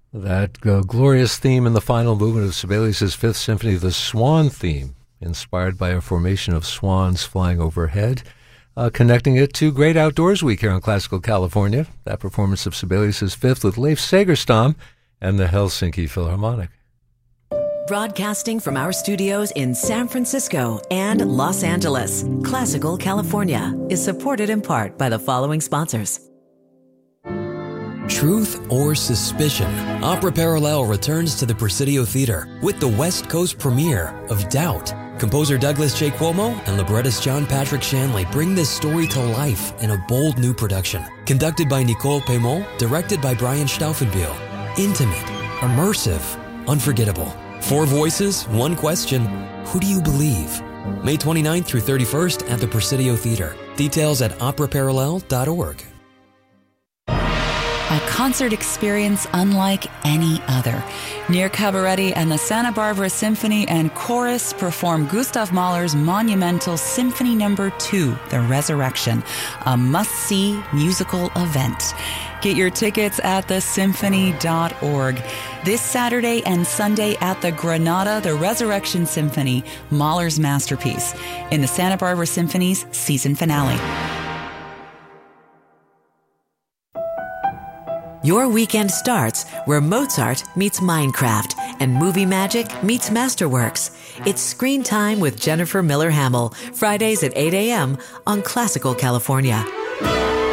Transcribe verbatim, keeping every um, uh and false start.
That uh, glorious theme in the final movement of Sibelius' Fifth Symphony, the Swan theme, inspired by a formation of swans flying overhead, uh, connecting it to Great Outdoors Week here in Classical California. That performance of Sibelius' Fifth with Leif Segerstam and the Helsinki Philharmonic. Broadcasting from our studios in San Francisco and Los Angeles, Classical California is supported in part by the following sponsors. Truth or Suspicion, Opera Parallel returns to the Presidio Theater with the West Coast premiere of Doubt. Composer Douglas J. Cuomo and librettist John Patrick Shanley bring this story to life in a bold new production. Conducted by Nicole Pemont, directed by Brian Stauffenbiel. Intimate, immersive, unforgettable. Four voices, one question. Who do you believe? May twenty-ninth through thirty-first at the Presidio Theater. Details at opera parallel dot org. A concert experience unlike any other. Nir Cabaretti and the Santa Barbara Symphony and Chorus perform Gustav Mahler's monumental Symphony Number Two, The Resurrection, a must-see musical event. Get your tickets at the symphony dot org. This Saturday and Sunday at the Granada, The Resurrection Symphony, Mahler's masterpiece, in the Santa Barbara Symphony's season finale. Your weekend starts where Mozart meets Minecraft and movie magic meets Masterworks. It's Screen Time with Jennifer Miller Hamill, Fridays at eight a.m. on Classical California.